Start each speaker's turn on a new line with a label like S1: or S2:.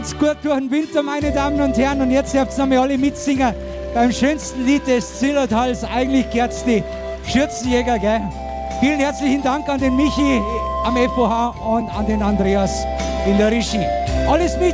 S1: Gut durch den Winter, meine Damen und Herren. Und jetzt dürft ihr nochmal alle mitsingen beim schönsten Lied des Zillertals. Eigentlich gehört's die Schürzenjäger, gell? Vielen herzlichen Dank an den Michi am FOH und an den Andreas in der Regie. Alles mit.